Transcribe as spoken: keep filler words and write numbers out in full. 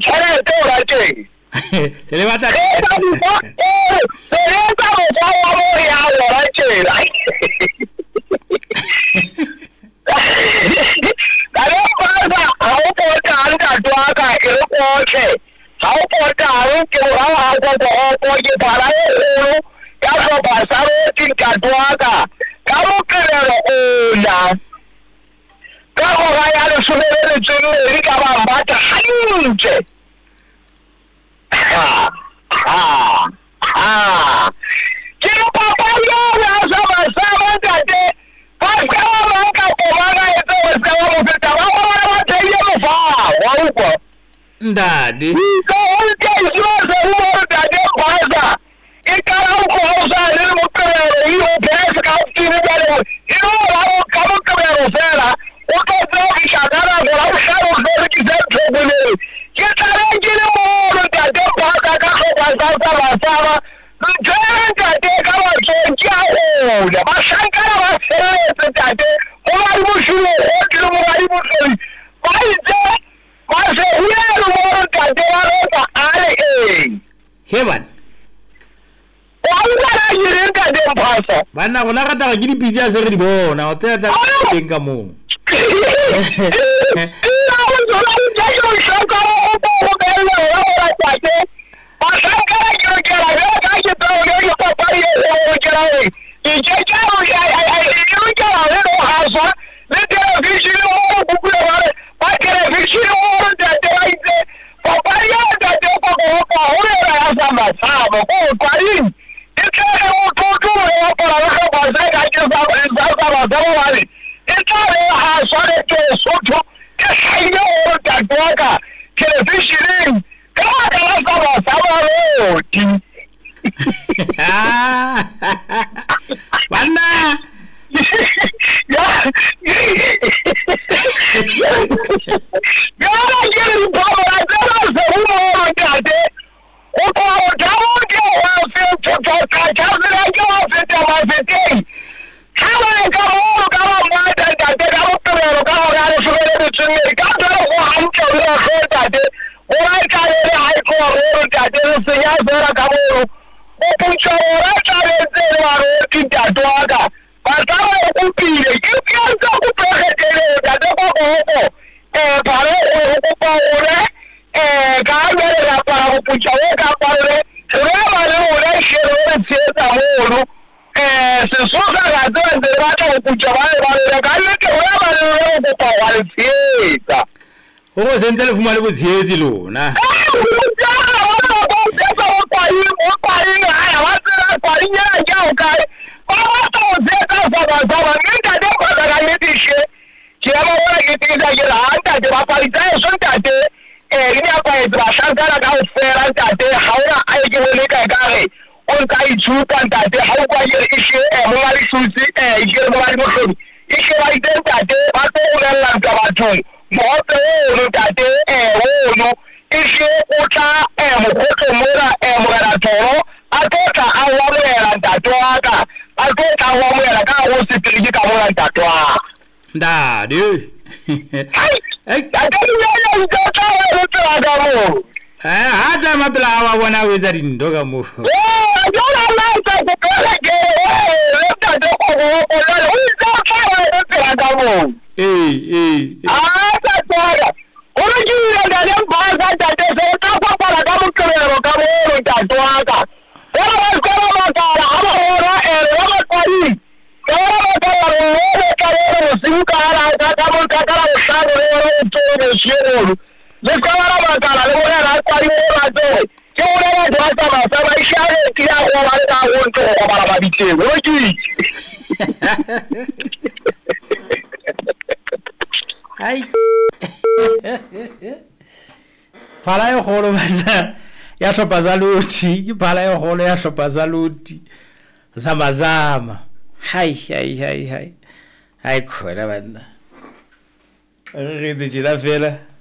tšhelete o rateng se le batla se etsa mokgwa wa mo ya lona tjena Dale pasa ha o potang ntate wa ka e re kotle ha o potang ke morao ha kwa toropo ke phala e kgolo ka hlopha sa roti ntate wa ka ka mokelelo ona ka hora ya lesome le metso e mmedi ka bambata hantle ke papadi eo ya sama-sama ntate Pasca wa manka pomana etse o se wa mofeta ba bona ba theile mofao wa utlwa ndadi ka o ke iswa se mo ntate pasa e ka ra o go sa le mo kgwebo e o pesa ka o tine ba le e o ra mo ka mo kgwebo fela o tlo tlo ke shakana go ra sa o go ke se tshobole ke tsare ke le mo ntate pasa ka go ba sa sa ba sa ba Jana ntate ka wa tsoki a hole ba shankana ba seretse ntate o ba di mosholo o ke mo ba di mosholo ba itse ba se hule mo ntate wa rona ale eng heban wa ngwana yire ntate mphaso bana go la gata ga ke dipitse a se re di bona o tla tla teng ka mo ina o tsona ntate o shaka o bo go bela wa wa ntate ba shankana ke ke la ga ka ke tlo le papa ye o ke la e ke ke o ya ai ai ke o ke la le o hasa le television o bu bu ba ba television o ntate wa itse papa ye ntate o go go o le ra sa ma sa mo ko kwalin e ke o to to o para ga ba sa ka ke sa ba sa ba sa ba ni e ke o ha so le ke so to ke sa ile o ntate wa ka television ka ka la sa ba sa ba o ti bana ya ya ke ri ba ba da sa u mo ntate o ko o ta o ke o se to to ka ka ra ke o se ta ma se te ha ba ka o ka ba ma da ntate ka o ke ro ka o ga le se le tsene ka da o han ke o go ntate o ra ka le ai ko o ntate se ya se ra ka mo o puntsa o ra ka le se wa ro ti ntate wa ka ba ta ba o pile ke ke ka o pege ke le ntate ko ko ko eh pare o ko pa o re eh ka le ra para o puntsa o ka pa le re ma le o le she ro re se ta mo eh se so ka ga de de ba ka o puntsa ba ba le ka le ke o ba le o ko pa wa le fieta o go sentse le fumane botsietsi lona Mote o ntate eh o ise o tla eh mo go mora eh mo ra toro a tota a wa mo era ntate wa ka a tota wa mo era ka go se tiri ka mo ntate wa ndadi ai ai ka ke ya ya o tota wa o tla ga mo eh ha tla ma pela wa bona we tsa dindo ka mo eh yo la la ka go ka ke eh ntate go go o la o tota wa o tla ga mo eh eh ah ta toga ora ki ya ga ba ga ta te se ta pa para ga mo krero ga mo ro ta toga ora ba ko ma ta ra ha ora e ra ma kwari ora ma ta ra mo ne ka ro sin ka ra ta ka mo ka ka ra sa ro ro to ro shi ro le ko ra ma ta ra mo ra kwari mo ra to ke ora ra ta ta ma sa ba sha re ki ra ho ma ta ho to ko para ma bi te ro ki ai phala e golo bana ya hlopa zaluti ke phala e golo ya hlopa zaluti zama zama hai hai hai hai hai khona bana re re tse la fela